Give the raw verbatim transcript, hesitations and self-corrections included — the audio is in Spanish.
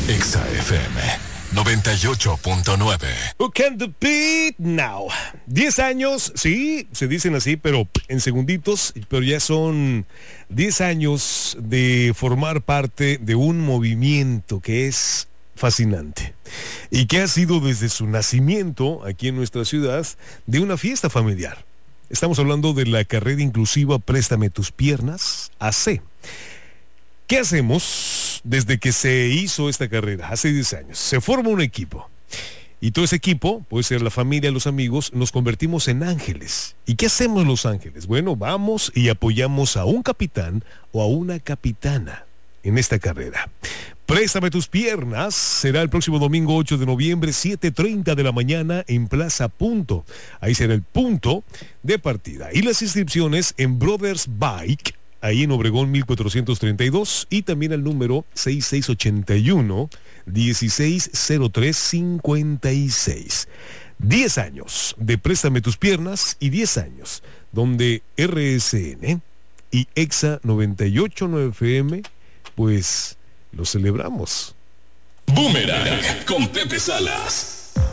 Exa F M noventa y ocho punto nueve. Who can the beat now? Diez años, sí, se dicen así, pero en segunditos, pero ya son diez años de formar parte de un movimiento que es fascinante y que ha sido desde su nacimiento aquí en nuestra ciudad de una fiesta familiar. Estamos hablando de la carrera inclusiva Préstame tus piernas, A C. ¿Qué hacemos desde que se hizo esta carrera? Hace diez años. Se forma un equipo. Y todo ese equipo, puede ser la familia, los amigos, nos convertimos en ángeles. ¿Y qué hacemos los ángeles? Bueno, vamos y apoyamos a un capitán o a una capitana en esta carrera. Préstame tus piernas será el próximo domingo ocho de noviembre, siete treinta de la mañana en Plaza Punto. Ahí será el punto de partida. Y las inscripciones en Brothers Bike, ahí en Obregón mil cuatrocientos treinta y dos, y también al número seis seis ocho uno, dieciséis cero tres cincuenta y seis. diez años de Préstame tus piernas y diez años donde R S N y Exa noventa y ocho punto nueve F M, pues lo celebramos. Boomerang con Pepe Salas.